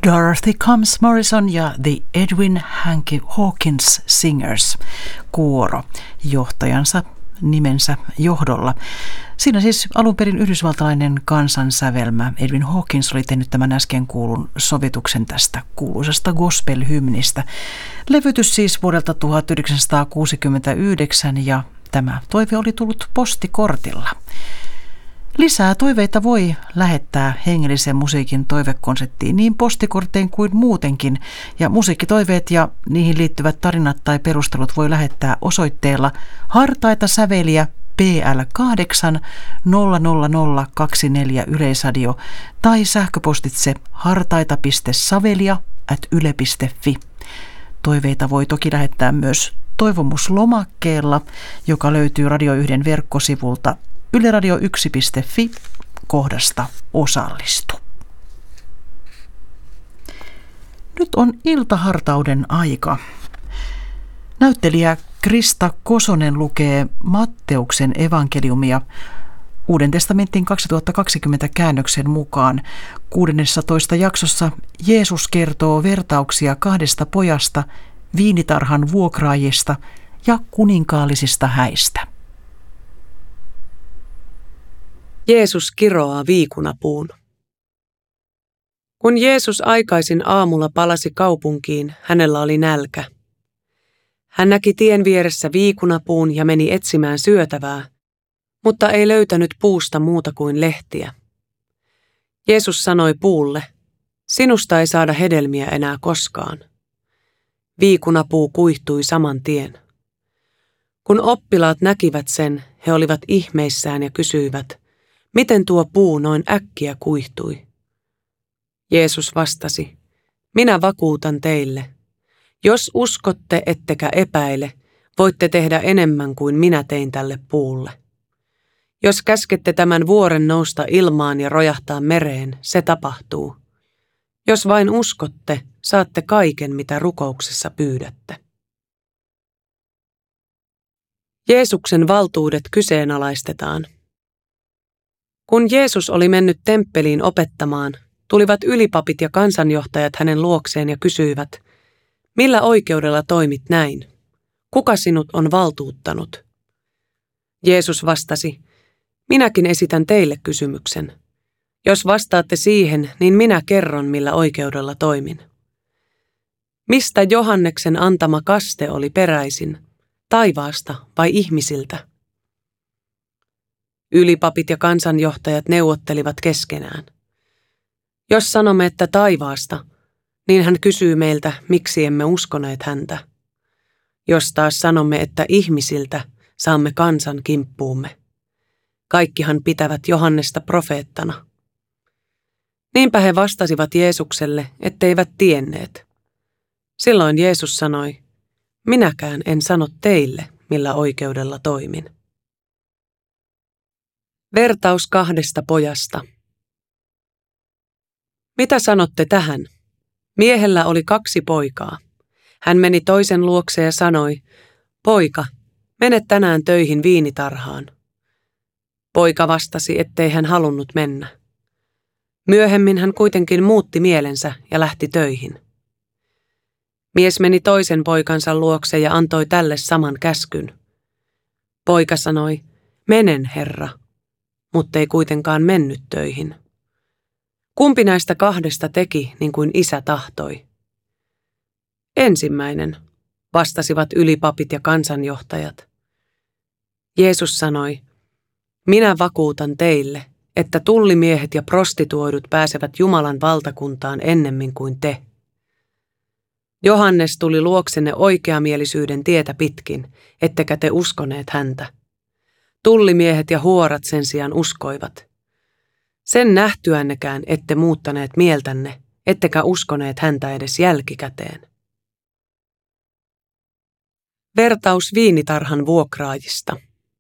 Dorothy Comes Morrison ja The Edwin Hanky Hawkins Singers, kuoro, johtajansa nimensä johdolla. Siinä siis alun perin yhdysvaltalainen kansansävelmä Edwin Hawkins oli tehnyt tämän äsken kuulun sovituksen tästä kuuluisasta gospel-hymnistä. Levytys siis vuodelta 1969 ja tämä toive oli tullut postikortilla. Lisää toiveita voi lähettää hengellisen musiikin toivekonseptiin niin postikorttein kuin muutenkin, ja musiikkitoiveet ja niihin liittyvät tarinat tai perustelut voi lähettää osoitteella Hartaita säveliä PL 8 00024 Yleisradio tai sähköpostitse hartaita.savelia@yle.fi. Toiveita voi toki lähettää myös toivomuslomakkeella, joka löytyy Radio 1 verkkosivulta yleradio1.fi kohdasta osallistu. Nyt on iltahartauden aika. Näyttelijä Krista Kosonen lukee Matteuksen evankeliumia Uuden testamentin 2020 käännöksen mukaan. 16. jaksossa Jeesus kertoo vertauksia 2 pojasta, viinitarhan vuokraajista ja kuninkaallisista häistä. Jeesus kiroaa viikunapuun. Kun Jeesus aikaisin aamulla palasi kaupunkiin, hänellä oli nälkä. Hän näki tien vieressä viikunapuun ja meni etsimään syötävää, mutta ei löytänyt puusta muuta kuin lehtiä. Jeesus sanoi puulle, sinusta ei saada hedelmiä enää koskaan. Viikunapuu kuihtui saman tien. Kun oppilaat näkivät sen, he olivat ihmeissään ja kysyivät, miten tuo puu noin äkkiä kuihtui? Jeesus vastasi, minä vakuutan teille, jos uskotte ettekä epäile, voitte tehdä enemmän kuin minä tein tälle puulle. Jos käskette tämän vuoren nousta ilmaan ja rojahtaa mereen, se tapahtuu. Jos vain uskotte, saatte kaiken, mitä rukouksessa pyydätte. Jeesuksen valtuudet kyseenalaistetaan. Kun Jeesus oli mennyt temppeliin opettamaan, tulivat ylipapit ja kansanjohtajat hänen luokseen ja kysyivät, millä oikeudella toimit näin? Kuka sinut on valtuuttanut? Jeesus vastasi, minäkin esitän teille kysymyksen. Jos vastaatte siihen, niin minä kerron, millä oikeudella toimin. Mistä Johanneksen antama kaste oli peräisin, taivaasta vai ihmisiltä? Ylipapit ja kansanjohtajat neuvottelivat keskenään. Jos sanomme, että taivaasta, niin hän kysyy meiltä, miksi emme uskoneet häntä. Jos taas sanomme, että ihmisiltä, saamme kansan kimppuumme. Kaikkihan pitävät Johannesta profeettana. Niinpä he vastasivat Jeesukselle, etteivät tienneet. Silloin Jeesus sanoi, minäkään en sano teille, millä oikeudella toimin. Vertaus 2 pojasta. Mitä sanotte tähän? Miehellä oli 2 poikaa. Hän meni toisen luokse ja sanoi, poika, mene tänään töihin viinitarhaan. Poika vastasi, ettei hän halunnut mennä. Myöhemmin hän kuitenkin muutti mielensä ja lähti töihin. Mies meni toisen poikansa luokse ja antoi tälle saman käskyn. Poika sanoi, menen herra, mutta ei kuitenkaan mennyt töihin. Kumpi näistä 2 teki niin kuin isä tahtoi? Ensimmäinen, vastasivat ylipapit ja kansanjohtajat. Jeesus sanoi, minä vakuutan teille, että tullimiehet ja prostituoidut pääsevät Jumalan valtakuntaan ennemmin kuin te. Johannes tuli luoksenne oikeamielisyyden tietä pitkin, ettekä te uskoneet häntä. Tullimiehet ja huorat sen sijaan uskoivat. Sen nähtyännekään ette muuttaneet mieltänne, ettekä uskoneet häntä edes jälkikäteen. Vertaus viinitarhan vuokraajista.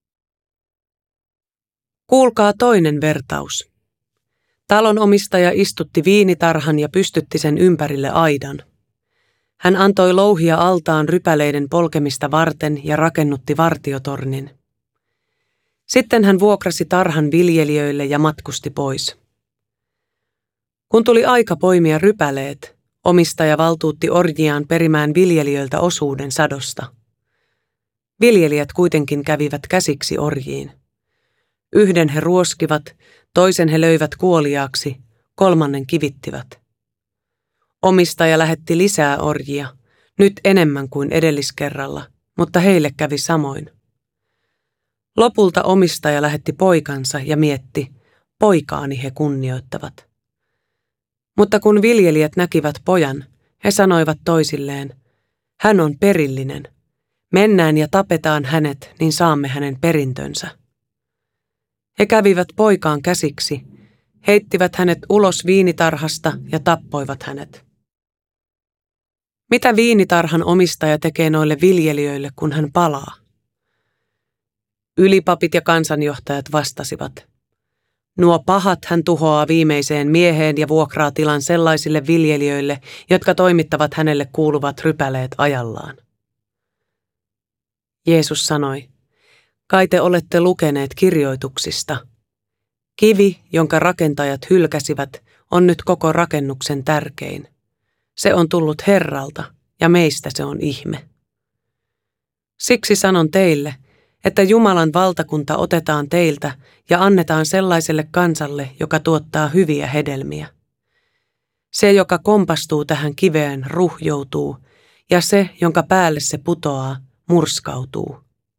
Kuulkaa toinen vertaus. Talon omistaja istutti viinitarhan ja pystytti sen ympärille aidan. Hän antoi louhia altaan rypäleiden polkemista varten ja rakennutti vartiotornin. Sitten hän vuokrasi tarhan viljelijöille ja matkusti pois. Kun tuli aika poimia rypäleet, Omistaja valtuutti orjiaan perimään viljelijöiltä osuuden sadosta. Viljelijät kuitenkin kävivät käsiksi orjiin. Yhden he ruoskivat, toisen he löivät kuoliaaksi, kolmannen kivittivät. Omistaja lähetti lisää orjia, nyt enemmän kuin edelliskerralla, mutta heille kävi samoin. Lopulta omistaja lähetti poikansa ja mietti, poikaani he kunnioittavat. Mutta kun viljelijät näkivät pojan, he sanoivat toisilleen, hän on perillinen. Mennään ja tapetaan hänet, niin saamme hänen perintönsä. He kävivät poikaan käsiksi, heittivät hänet ulos viinitarhasta ja tappoivat hänet. Mitä viinitarhan omistaja tekee noille viljelijöille, kun hän palaa? Ylipapit ja kansanjohtajat vastasivat. Nuo pahat hän tuhoaa viimeiseen mieheen ja vuokraa tilan sellaisille viljelijöille, jotka toimittavat hänelle kuuluvat rypäleet ajallaan. Jeesus sanoi, kai te olette lukeneet kirjoituksista. Kivi, jonka rakentajat hylkäsivät, on nyt koko rakennuksen tärkein. Se on tullut Herralta ja meistä se on ihme. Siksi sanon teille, että Jumalan valtakunta otetaan teiltä ja annetaan sellaiselle kansalle, joka tuottaa hyviä hedelmiä. Se, joka kompastuu tähän kiveen, ruhjoutuu, ja se, jonka päälle se putoaa, murskautuu.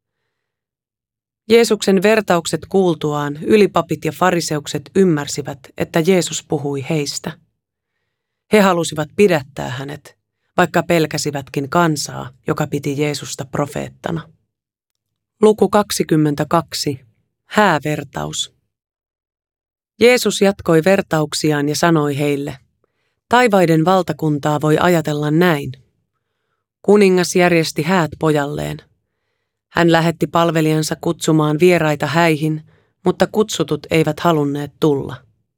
Jeesuksen vertaukset kuultuaan ylipapit ja fariseukset ymmärsivät, että Jeesus puhui heistä. He halusivat pidättää hänet, vaikka pelkäsivätkin kansaa, joka piti Jeesusta profeettana. Luku 22. Häävertaus. Jeesus jatkoi vertauksiaan ja sanoi heille, taivaiden valtakuntaa voi ajatella näin. Kuningas järjesti häät pojalleen. Hän lähetti palvelijansa kutsumaan vieraita häihin, mutta kutsutut eivät halunneet tulla.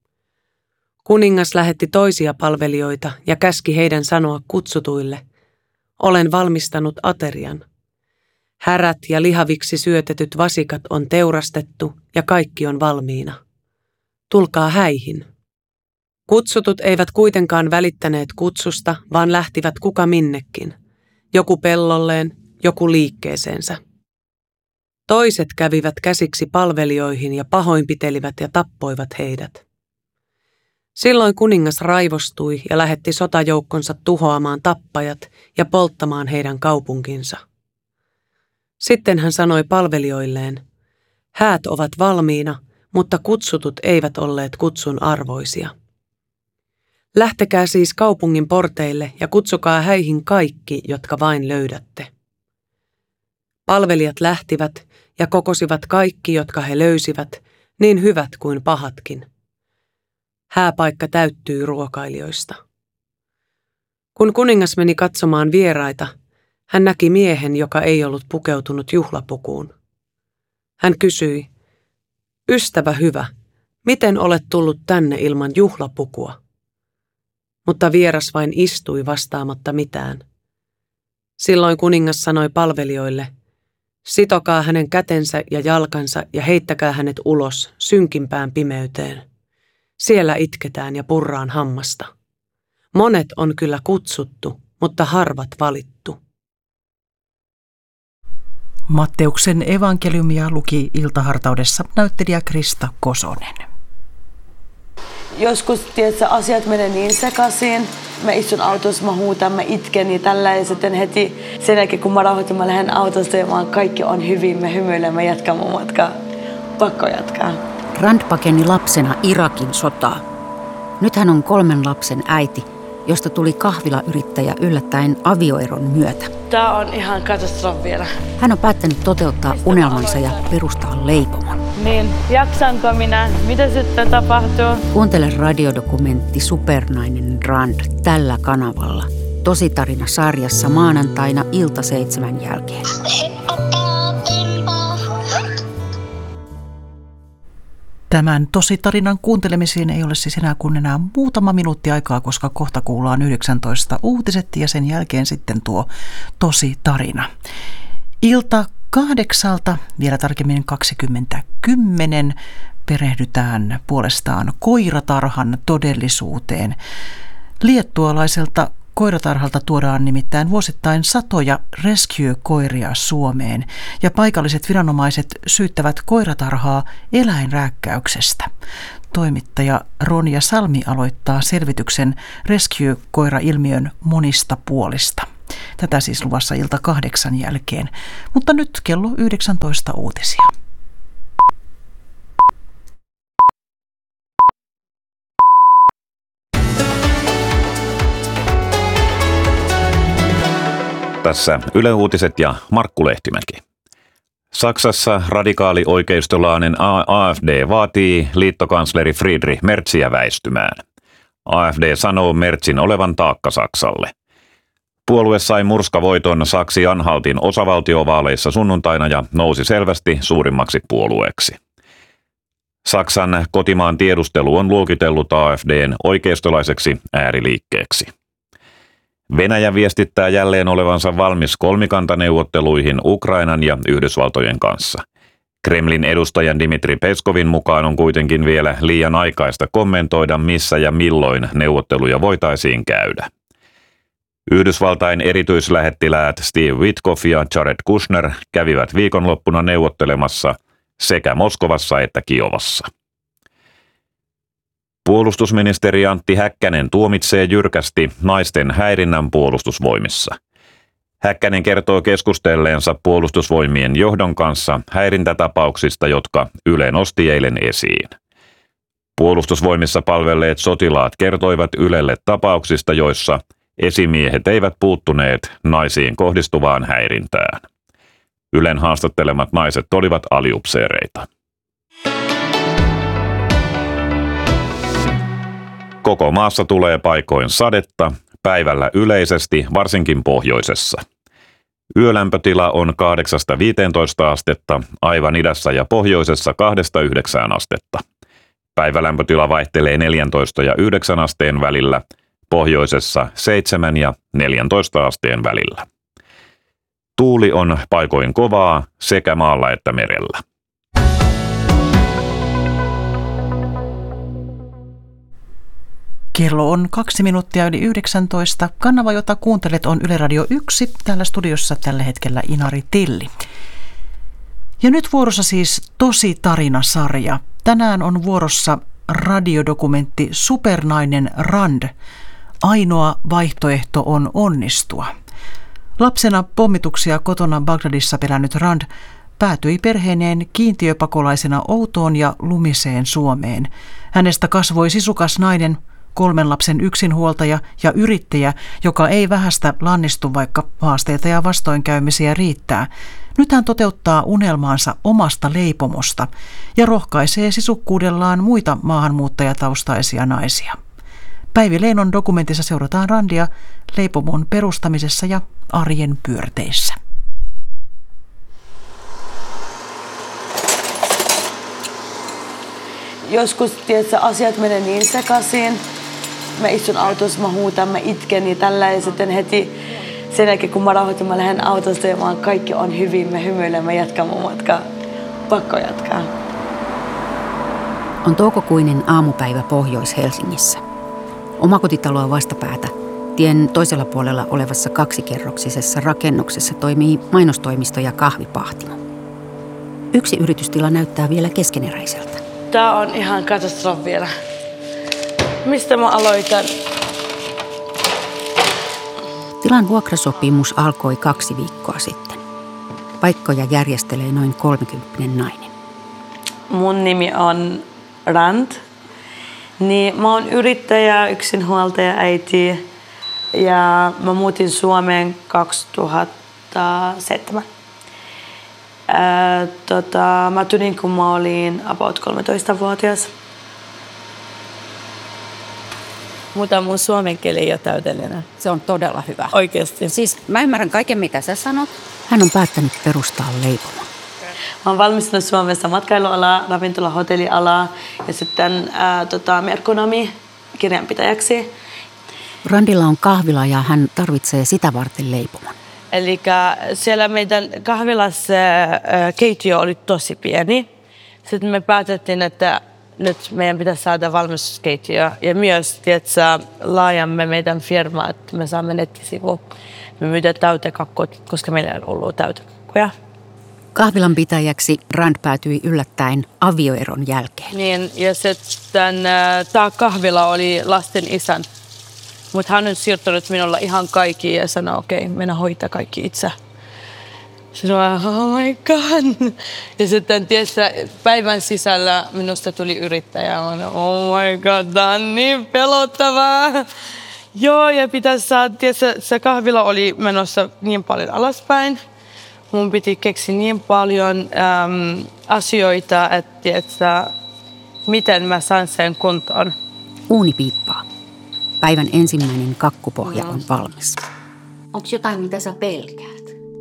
Kuningas lähetti toisia palvelijoita ja käski heidän sanoa kutsutuille, olen valmistanut aterian. Härät ja lihaviksi syötetyt vasikat on teurastettu ja kaikki on valmiina. Tulkaa häihin. Kutsutut eivät kuitenkaan välittäneet kutsusta, vaan lähtivät kuka minnekin. Joku pellolleen, joku liikkeeseensä. Toiset kävivät käsiksi palvelijoihin ja pahoinpitelivät ja tappoivat heidät. Silloin kuningas raivostui ja lähetti sotajoukkonsa tuhoamaan tappajat ja polttamaan heidän kaupunkinsa. Sitten hän sanoi palvelijoilleen, häät ovat valmiina, mutta kutsutut eivät olleet kutsun arvoisia. Lähtekää siis kaupungin porteille ja kutsukaa häihin kaikki, jotka vain löydätte. Palvelijat lähtivät ja kokosivat kaikki, jotka he löysivät, niin hyvät kuin pahatkin. Hääpaikka täyttyi ruokailijoista. Kun kuningas meni katsomaan vieraita, hän näki miehen, joka ei ollut pukeutunut juhlapukuun. Hän kysyi, ystävä hyvä, miten olet tullut tänne ilman juhlapukua? Mutta vieras vain istui vastaamatta mitään. Silloin kuningas sanoi palvelijoille, sitokaa hänen kätensä ja jalkansa ja heittäkää hänet ulos synkimpään pimeyteen. Siellä itketään ja purraan hammasta. Monet on kyllä kutsuttu, mutta harvat valittu. Matteuksen evankeliumia luki iltahartaudessa näyttelijä Krista Kosonen. Joskus tietysti, asiat menee niin sekaisin. Mä istun autossa, mä huutan, mä itken ja tällä ja sitten heti sen jälkeen kun mä rauhoitun, mä lähden autosta ja kaikki on hyvin, mä hymyilen, mä jatkan mun matkaa. Pakko jatkaa. Rand pakeni lapsena Irakin sotaa. Nyt hän on 3 lapsen äiti, josta tuli kahvilayrittäjä yllättäen avioeron myötä. Tää on ihan katastrofia. Hän on päättänyt toteuttaa unelmansa ja perustaa leipomon. Niin, jaksanko minä? Mitä sitten tapahtuu? Kuuntele radiodokumentti Supernainen Rand tällä kanavalla. Tositarina-sarjassa maanantaina ilta 7 jälkeen. Tämän tositarinan kuuntelemiseen ei ole siis enää kuin enää muutama minuutti aikaa, koska kohta kuullaan 19 uutiset ja sen jälkeen sitten tuo tositarina. Ilta 8, vielä tarkemmin 20:10, perehdytään puolestaan koiratarhan todellisuuteen. Liettualaiselta koiratarhalta tuodaan nimittäin vuosittain satoja rescue-koiria Suomeen ja paikalliset viranomaiset syyttävät koiratarhaa eläinrääkkäyksestä. Toimittaja Ronja Salmi aloittaa selvityksen rescue-koira-ilmiön monista puolista. Tätä siis luvassa 8 jälkeen, mutta nyt kello 19 uutisia. Tässä Yle Uutiset ja Markku Lehtimäki. Saksassa radikaali oikeistolainen AfD vaatii liittokansleri Friedrich Merziä väistymään. AfD sanoo Merzin olevan taakka Saksalle. Puolue sai murskavoiton Saksi-Anhaltin osavaltiovaaleissa sunnuntaina ja nousi selvästi suurimmaksi puolueeksi. Saksan kotimaan tiedustelu on luokitellut AfDn oikeistolaiseksi ääriliikkeeksi. Venäjä viestittää jälleen olevansa valmis kolmikantaneuvotteluihin Ukrainan ja Yhdysvaltojen kanssa. Kremlin edustajan Dmitri Peskovin mukaan on kuitenkin vielä liian aikaista kommentoida, missä ja milloin neuvotteluja voitaisiin käydä. Yhdysvaltain erityislähettiläät Steve Witkoff ja Jared Kushner kävivät viikonloppuna neuvottelemassa sekä Moskovassa että Kiovassa. Puolustusministeri Antti Häkkänen tuomitsee jyrkästi naisten häirinnän puolustusvoimissa. Häkkänen kertoo keskustelleensa puolustusvoimien johdon kanssa häirintätapauksista, jotka Yle nosti eilen esiin. Puolustusvoimissa palvelleet sotilaat kertoivat Ylelle tapauksista, joissa esimiehet eivät puuttuneet naisiin kohdistuvaan häirintään. Ylen haastattelemat naiset olivat aliupseereita. Koko maassa tulee paikoin sadetta, päivällä yleisesti, varsinkin pohjoisessa. Yölämpötila on 8-15 astetta, aivan idässä ja pohjoisessa 2-9 astetta. Päivälämpötila vaihtelee 14 ja 9 asteen välillä, pohjoisessa 7 ja 14 asteen välillä. Tuuli on paikoin kovaa sekä maalla että merellä. Kello on 2 minuuttia yli 19. Kanava, jota kuuntelet, on Yle Radio 1. Täällä studiossa tällä hetkellä Inari Tilli. Ja nyt vuorossa siis Tosi tarinasarja. Tänään on vuorossa radiodokumentti Supernainen Rand. Ainoa vaihtoehto on onnistua. Lapsena pommituksia kotona Bagdadissa pelännyt Rand päätyi perheineen kiintiöpakolaisena outoon ja lumiseen Suomeen. Hänestä kasvoi sisukas nainen, 3 lapsen yksinhuoltaja ja yrittäjä, joka ei vähästä lannistu, vaikka haasteita ja vastoinkäymisiä riittää. Nyt hän toteuttaa unelmaansa omasta leipomosta ja rohkaisee sisukkuudellaan muita maahanmuuttajataustaisia naisia. Päivi Leinon dokumentissa seurataan Randia leipomon perustamisessa ja arjen pyörteissä. Joskus tietysti asiat menee niin sekaisin. Mä istun autossa, mä huutan, mä itken ja tällä ja sitten heti sen jälkeen kun mä rauhoitun, mä lähden autosta ja kaikki on hyvin, mä hymyilen, mä jatkan mun matkaa. Pakko jatkaa. On toukokuinen aamupäivä Pohjois-Helsingissä. Omakotitaloa vastapäätä tien toisella puolella olevassa 2-kerroksisessa rakennuksessa toimii mainostoimisto ja kahvipahtimo. Yksi yritystila näyttää vielä keskeneräiseltä. Tää on ihan katastrofi vielä. Mistä mä aloitan? Tilan vuokrasopimus alkoi 2 viikkoa sitten. Paikkoja järjestelee noin 30 nainen. Mun nimi on Rand. Niin, mä oon yrittäjä, yksinhuoltaja, äiti ja mä muutin Suomeen 2007. Mä tulin kun mä olin about 13-vuotias. Mutta mun suomen kieli ei ole täydellinen. Se on todella hyvä. Oikeasti. Siis mä ymmärrän kaiken, mitä sä sanot. Hän on päättänyt perustaa leipomon. Mä oon valmistunut Suomessa matkailualaa, ravintola, hotellialaa ja sitten merkonomi kirjanpitäjäksi. Randilla on kahvila ja hän tarvitsee sitä varten leipomon. Eli siellä meidän kahvilassa keittiö oli tosi pieni. Sitten me päätettiin, että nyt meidän pitäisi saada valmistuskeittiö ja myös, että laajamme meidän firmaa, että me saamme nettisivuun. Me myydään täytekakkut, koska meillä ei ollut täytekakkuja. Kahvilan pitäjäksi Rand päätyi yllättäen avioeron jälkeen. Niin, ja sitten tämä kahvila oli lasten isän. Mutta hän on siirtynyt minulla ihan kaikki ja sanoi, okei, minä hoitaa kaikki itse. Sanoin, oh my god. Ja sitten tietysti päivän sisällä minusta tuli yrittäjä. Oh my god, tämä on niin pelottavaa. Joo, ja pitäisi saada, se kahvila oli menossa niin paljon alaspäin. Mun piti keksiä niin paljon asioita, että miten mä saan sen kuntoon. Uuni piippaa. Päivän ensimmäinen kakkupohja on valmis. Onko jotain, mitä sä pelkäät?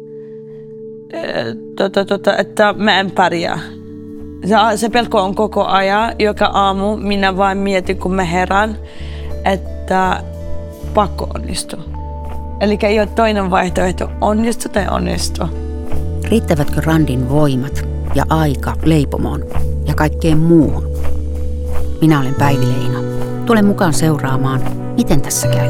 Että mä en pärjää. Se pelko on koko ajan. Joka aamu minä vain mietin, kun mä herään, että pakko onnistua. Eli ei ole toinen vaihtoehto, onnistu tai onnistu. Riittävätkö Randin voimat ja aika leipomoon ja kaikkeen muuhun? Minä olen Päivi Leino. Tule mukaan seuraamaan, miten tässä käy.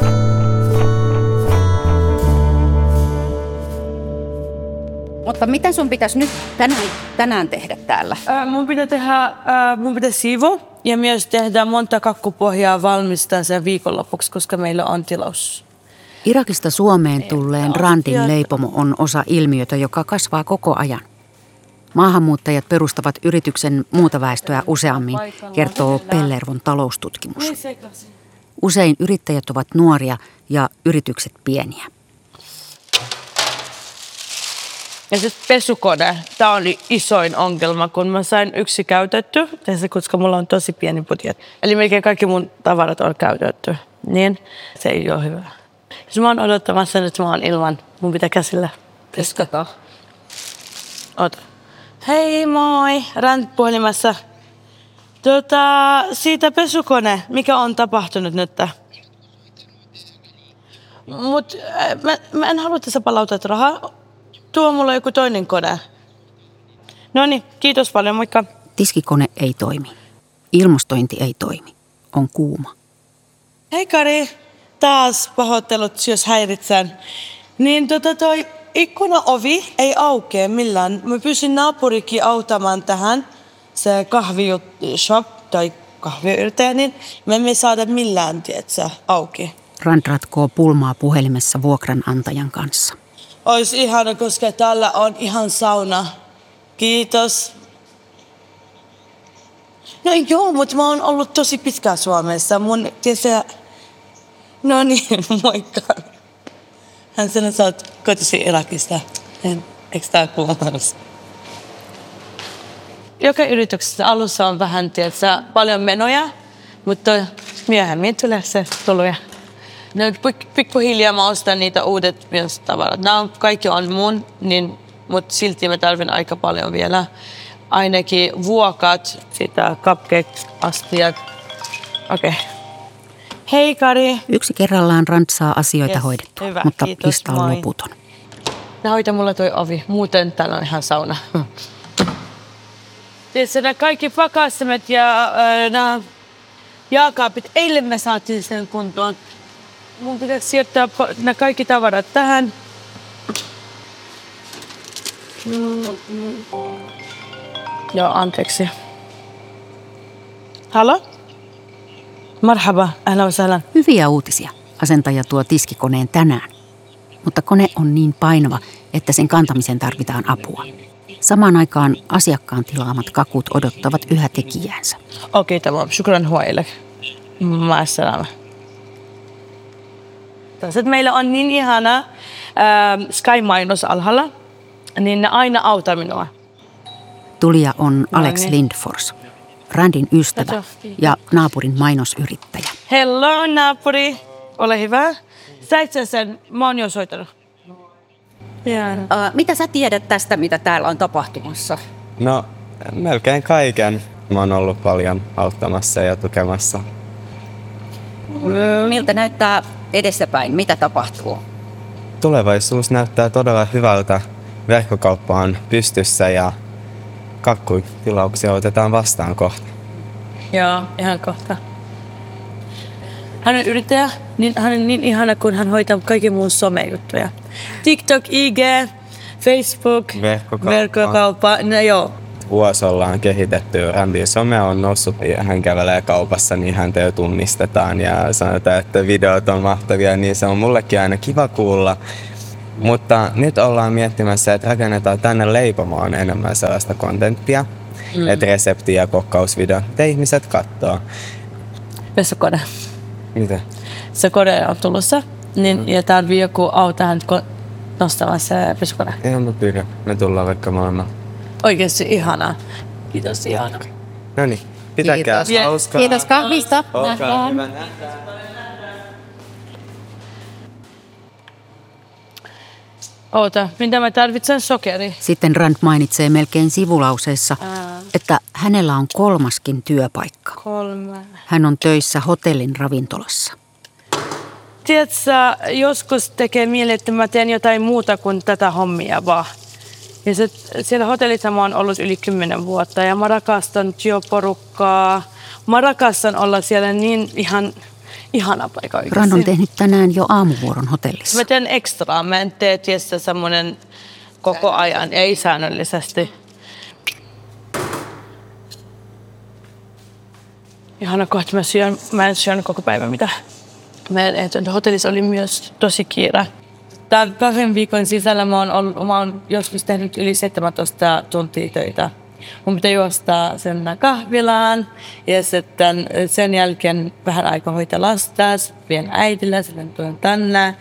Mutta mitä sun pitäisi nyt tänään tehdä täällä? Mun pitää siivoa ja myös tehdä monta kakkupohjaa valmistaa sen viikonlopuksi, koska meillä on tilaus. Irakista Suomeen tulleen Randin leipomo on osa ilmiötä, joka kasvaa koko ajan. Maahanmuuttajat perustavat yrityksen muuta väestöä useammin, kertoo Pellervon taloustutkimus. Usein yrittäjät ovat nuoria ja yritykset pieniä. Ja sitten pesukone, tämä oli isoin ongelma, kun mä sain yksi käytetty, koska mulla on tosi pieni budjetti. Eli melkein kaikki mun tavarat on käytetty, niin se ei ole hyvä. Jos mä oon odottamassa, että mä oon ilman, mun pitää käsillä peskata. Ota. Hei moi, Rand puhelimessa. Siitä pesukone, mikä on tapahtunut nyt? Mut mä en halua, että sä palautat rahaa. Tuo mulle joku toinen kone. Noniin, kiitos paljon, moikka. Tiskikone ei toimi. Ilmastointi ei toimi. On kuuma. Hei Kari, taas pahoittelut, jos häiritsän. Niin toi ikkunaovi ei aukea millään. Mä pyysin naapurikin auttamaan tähän. Se kahvishop tai kahviyrittäjä, niin me emme saada millään, tietsä, auki. Rand ratkoo pulmaa puhelimessa vuokranantajan kanssa. Olisi ihana, koska täällä on ihan sauna. Kiitos. No joo, mutta mä oon ollut tosi pitkään Suomessa. No niin, moikka. Hän sanoi, että sä oot kotoisin Irakista. Eikö tää kuulunut? Joka yrityksessä alussa on vähän, paljon menoja, mutta myöhemmin tulee se tuluja. Pikkuhiljaa mä ostan niitä uudet myös tavarat. Kaikki on mun, mutta silti mä tarvin aika paljon vielä. Ainakin vuokat, sitä cupcake-astiat. Okei. Hei Kari. Yksi kerrallaan Rand saa asioita hoidettua, hyvä, mutta kiitos, lista on loputon. Nää hoita mulla toi ovi, muuten täällä on ihan sauna. Tiedätkö, nämä kaikki pakastimet ja nämä jääkaapit, eilen me saatiin sen kuntoon. Mun pitäisi siirtää nämä kaikki tavarat tähän. Joo, anteeksi. Halo? Marhaba, ahlan wa sahlan. Hyviä uutisia. Asentaja tuo tiskikoneen tänään. Mutta kone on niin painava, että sen kantamiseen tarvitaan apua. Samaan aikaan asiakkaan tilaamat kakut odottavat yhä tekijäänsä. Okei, tamam. Shukran huailek. Ma'assalama. Meillä on niin ihana Sky-mainos alhaalla, niin ne aina auttaa minua. Tulija on Alex Lindfors, Randin ystävä ja naapurin mainosyrittäjä. Hello naapuri, ole hyvä. Sait sen, mä oon jo soittanut. Mitä sä tiedät tästä, mitä täällä on tapahtumassa? No, melkein kaiken. Mä oon ollut paljon auttamassa ja tukemassa. Miltä näyttää edessäpäin? Mitä tapahtuu? Tulevaisuus näyttää todella hyvältä. Verkkokauppa on pystyssä ja kakkutilauksia otetaan vastaan kohta. Joo, ihan kohta. Hän on yrittäjä, niin hän on niin ihana, kun hän hoitaa kaikki muun somejuttuja. TikTok, IG, Facebook, verkkokauppa, no joo. Vuosi ollaan kehitetty. Randin some on noussut ja hän kävelee kaupassa, niin häntä jo tunnistetaan ja sanotaan, että videot on mahtavia, niin se on mullekin aina kiva kuulla. Mutta nyt ollaan miettimässä, että rakennetaan tänne leipomoon enemmän sellaista kontenttia, että resepti- ja kokkausvideo, että ihmiset katsoo. Pesukone. Mitä? Se kone on tulossa, niin, ja tarvii joku auta hän nostamaan se pesukone. Ihan mä pyydän. Me tullaan vaikka maailmaan. Oikeasti ihanaa. Kiitos, ihanaa. Noniin, pitäkää hauskaa. Kiitos kahvista. Olkaa hyvä. Oota, mitä mä tarvitsen? Sokeri. Sitten Rand mainitsee melkein sivulauseessa, että hänellä on 3. työpaikka. 3. Hän on töissä hotellin ravintolassa. Tiedätkö, joskus tekee mieli, että mä teen jotain muuta kuin tätä hommia vaan. Ja siellä hotellissa mä oon ollut yli 10 vuotta ja mä rakastan työporukkaa. Mä rakastan olla siellä niin ihana paikka oikeasti. Rand on tehnyt tänään jo aamuvuoron hotellissa. Mä teen ekstraa. Mä en tee tietysti semmoinen koko ajan, ei säännöllisesti. Ihana kohta mä en syönyt koko päivän mitä. Hotellissa oli myös tosi kiire. Tämän 2 viikon sisällä mä oon joskus tehnyt yli 17 tuntia töitä. Mun pitää juosta sen kahvilaan ja sitten sen jälkeen vähän aikaa hoitaa lasta, vien äitille, sitten tulen tänne.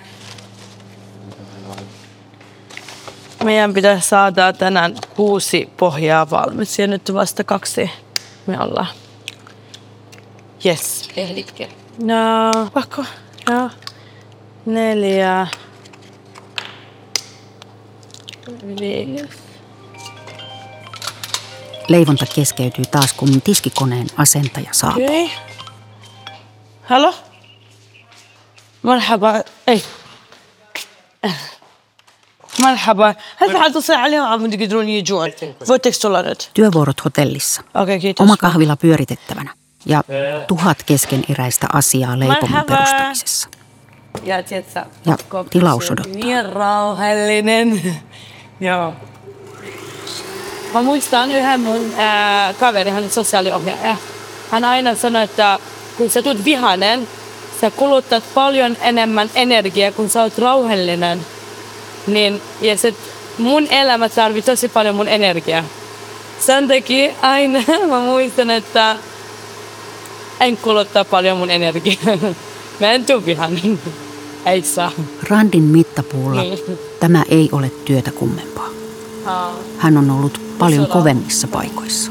Meidän pitää saada tänään 6 pohjaa valmis ja nyt vasta 2 me ollaan. Yes. Ehditkö? No, pakko. Joo. 4. 5. Leivonta keskeytyy taas, kun tiskikoneen asentaja saapuu. Okei. Halo? مرحبا. اي مرحبا. هل في حد اتصل عليهم عم يقدرون يجون؟ فوتكس دولارات. Työvuorot hotellissa. Okei, kiitos. Oma kahvila pyöritettävänä. Ja 1000 keskeneräistä asiaa leipomon perustamisessa. Ja tiedätkö? Ja tilaus odottaa. Niin rauhallinen. Joo. Mä muistan yhden mun kaveri, hän on sosiaaliohjaaja. Hän aina sanoi, että kun sä tulet vihainen, sä kulutat paljon enemmän energiaa, kun sä oot rauhallinen. Niin, ja mun elämä tarvitsee tosi paljon mun energiaa. Sen takia aina mä muistan, että en kuluttaa paljon mun energiaa. Mä en tuu vihainen. Ei saa. Randin mittapuulla tämä ei ole työtä kummempaa. Hän on ollut paljon kovemmissa paikoissa.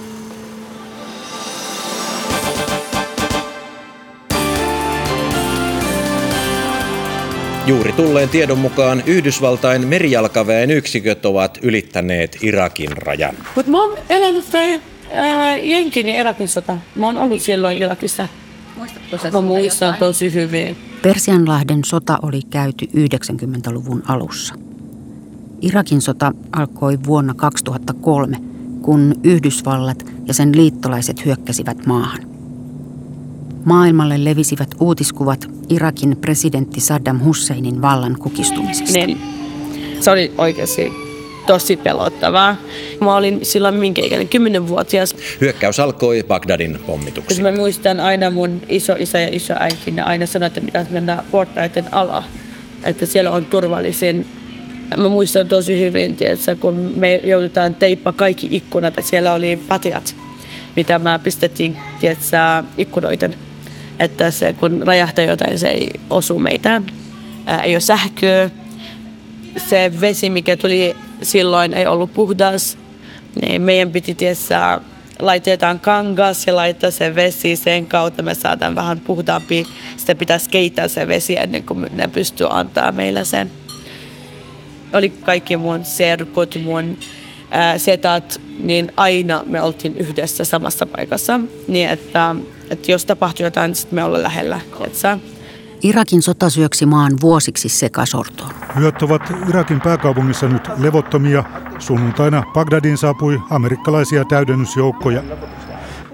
Juuri tulleen tiedon mukaan Yhdysvaltain merijalkaväen yksiköt ovat ylittäneet Irakin rajan. Mutta mä oon elänyt Jenkin ja Irakin sota. Mä oon ollut silloin Irakissa. Muistatko sä? Mä muistan tosi hyvin. Persianlahden sota oli käyty 90-luvun alussa. Irakin sota alkoi vuonna 2003, kun Yhdysvallat ja sen liittolaiset hyökkäsivät maahan. Maailmalle levisivät uutiskuvat Irakin presidentti Saddam Husseinin vallan kukistumisesta. Niin, se oli oikeasti tosi pelottavaa. Mä olin silloin minkä ikäinen, 10-vuotias. Hyökkäys alkoi Bagdadin pommituksiin. Mä muistan aina mun isoisä ja isoäiti, ne aina sanoi, että pitäisi mennä portaiden ala, että siellä on turvallisin. Mä muistan tosi hyvin, tietysti, kun me joudutaan teippaa kaikki ikkunat, siellä oli patjat, mitä mä pistettiin ikkunoiden. Että se, kun räjähtää jotain, se ei osu meitä. Ei ole sähköä. Se vesi, mikä tuli silloin, ei ollut puhdas. Niin meidän piti tietää, laitetaan kangas ja laittaa se vesi sen kautta. Me saadaan vähän puhtaampi. Sitten pitäisi keittää se vesi ennen kuin ne pystyy antaa meille sen. Oli kaikki mun serkut, mun setat, niin aina me oltiin yhdessä samassa paikassa. Niin että jos tapahtui jotain, sitten me ollaan lähellä. Irakin sota syöksi maan vuosiksi sekasortoon. Yöt ovat Irakin pääkaupungissa nyt levottomia. Sunnuntaina Bagdadiin saapui amerikkalaisia täydennysjoukkoja.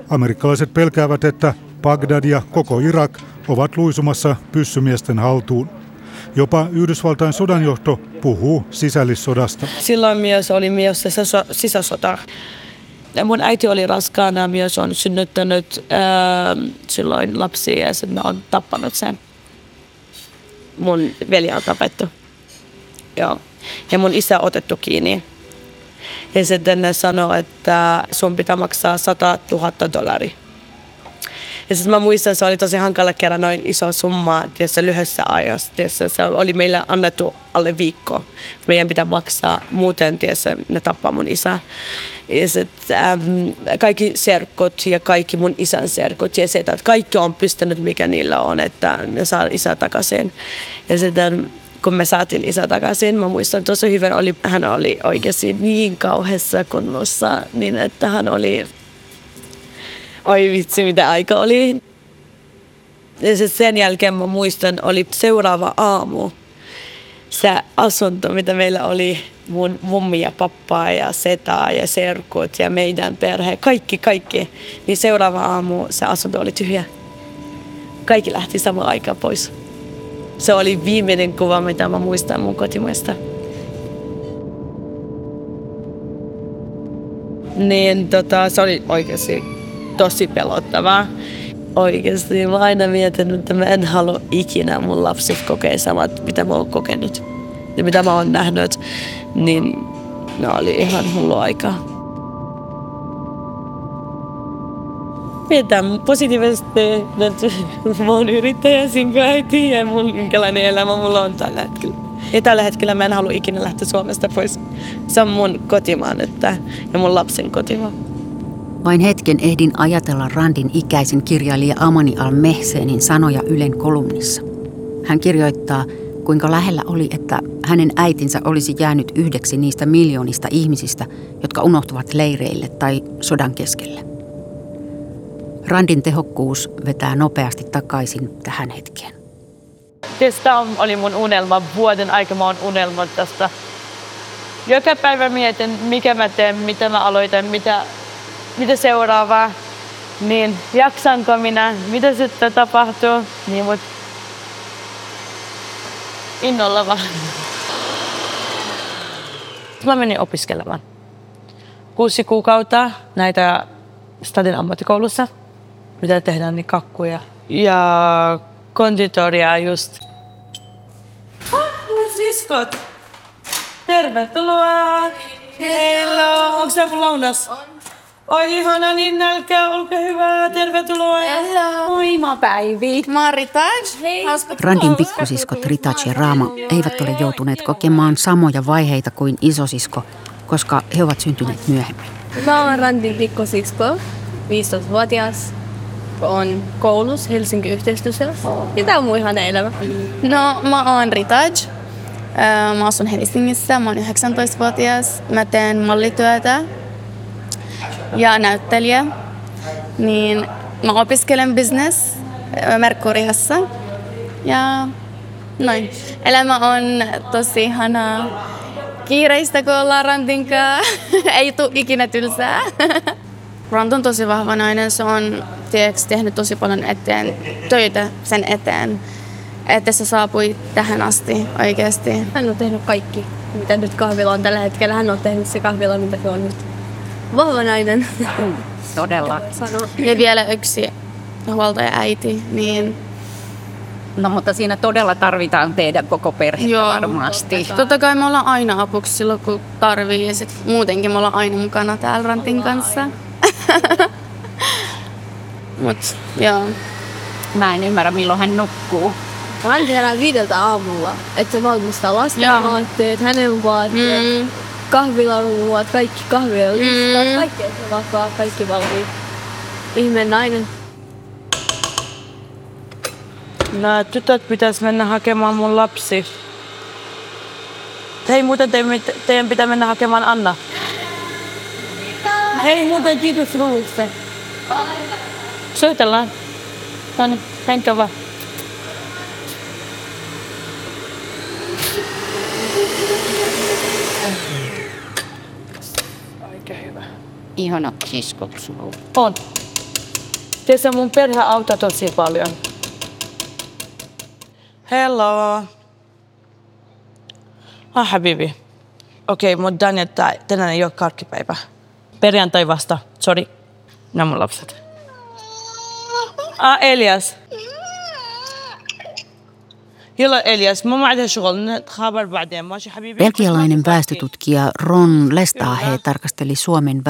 Amerikkalaiset pelkäävät, että Bagdad ja koko Irak ovat luisumassa pyssymiesten haltuun. Jopa Yhdysvaltain sodanjohto puhuu sisällissodasta. Silloin myös oli myös sisäsota. Mun äiti oli raskaana, myös on synnyttänyt silloin lapsia ja sitten on tappanut sen. Mun veli on tapettu. Joo. Ja mun isä on otettu kiinni. Ja sitten ne sanoi, että sun pitää maksaa $100,000. Ja sitten mä muistan, että se oli tosi hankala kerran noin iso summa lyhyessä ajassa. Se oli meille annettu alle viikko. Meidän pitää maksaa, muuten ne tappaa mun isä. Ja sitten kaikki serkut ja kaikki mun isän serkut ja se, että kaikki on pystynyt, mikä niillä on, että ne saa isä takaisin. Ja sitten kun me saatiin isä takaisin, mä muistan tosi hyvin, hän oli oikeasti niin kauheassa kunnossa, niin että hän oli, oi vitsi mitä aika oli. Ja sen jälkeen mä muistan, oli seuraava aamu se asunto, mitä meillä oli, mun mummi ja pappa ja seta ja serkut ja meidän perhe, kaikki. Niin seuraava aamu se asunto oli tyhjä. Kaikki lähti samaan aikaan pois. Se oli viimeinen kuva, mitä mä muistan mun kotimaista. Niin se oli oikeasti tosi pelottavaa. Oikeasti mä aina mietin, että mä en halua ikinä mun lapset kokea samat, mitä mä oon kokenut. Ja mitä mä oon nähnyt, niin ne oli ihan hullu aikaa. Mietitään positiivisesti, että mä oon yrittäjä, sinkä ei tiedä minkälainen elämä mulla on tällä hetkellä. Ja tällä hetkellä mä en halua ikinä lähteä Suomesta pois. Se on mun kotimaan ja mun lapsen kotimaan. Vain hetken ehdin ajatella Randin ikäisen kirjailija Amani al-Mehsenin sanoja Ylen kolumnissa. Hän kirjoittaa, kuinka lähellä oli, että hänen äitinsä olisi jäänyt yhdeksi niistä miljoonista ihmisistä, jotka unohtuvat leireille tai sodan keskelle. Randin tehokkuus vetää nopeasti takaisin tähän hetkeen. Tästä oli mun unelma. Vuoden aikana mä oon unelmoinut tästä. Joka päivä mietin, mikä mä teen, mitä mä aloitan, mitä seuraavaa. Niin jaksanko minä, mitä sitten tapahtuu. Niin mut innolla vaan. Mä menin opiskelemaan 6 kuukautta näitä Stadin ammattikoulussa. Mitä tehdään, niin kakkuja. Ja konditoria just. Mun siskot! Tervetuloa! Hello! Onko se mun lounas? Oi ihana, niin nälkä, olkaa hyvä, tervetuloa! Hello! Oi, Päivi! Mä oon Ritaj. Hei! Randin pikkusiskot Ritaj ja Raama eivät ole joutuneet kokemaan samoja vaiheita kuin isosisko, koska he ovat syntyneet myöhemmin. Mä oon Randin pikkusisko, 15-vuotias. On koulussa Helsingin yhteistyössä. Ja tää on mun ihana elämä. No, mä oon Ritaj. Mä asun Helsingissä. Mä oon 19-vuotias. Mä teen mallityötä ja näyttelijä. Niin mä opiskelen business Merkuriassa. Ja noin. Elämä on tosi ihanaa. Kiireistä, kun ollaan Randin kanssa. Ei tule ikinä tylsää. Rand on tosi vahva nainen. Se on tehnyt tosi paljon töitä sen eteen, että se saapui tähän asti oikeasti. Hän on tehnyt kaikki, mitä nyt kahvila on tällä hetkellä. Hän on tehnyt se kahvila, mitä se on nyt. Vahva nainen. Todella. Ja vielä yksi huoltaja äiti. Niin. No mutta siinä todella tarvitaan teidän koko perhettä varmasti. Totta kai me ollaan aina apuksi silloin, kun tarvii. Ja sit muutenkin me ollaan aina mukana täällä Randin kanssa. Mut, joo. Mä en ymmärrä, milloin hän nukkuu. Hän herää 5 aamulla, että se valmistaa lasten vaatteet, hänen vaatteet, kahvilan ruuat, kaikki kahvilan listat, kaikki se vakaa, kaikki valmiit. Ihmeen nainen. Nämä tytöt pitäis mennä hakemaan mun lapsi. Hei, muuten teidän pitää mennä hakemaan Anna. Hei, muuten kiitos ruuista. Soitellaan. Noniin, menkää vaan. Aika hyvä. Ihanat siskot sulla. On. Tässä mun perhe auttaa tosi paljon. Hello. Habibi. Okei, mutta Daniel, tänään ei ole karkkipäivä. Perjantai vasta. Sori. Nämä mun lapset. Elias. Belgialainen väestötutkija Ron Lestahe tarkasteli Suomen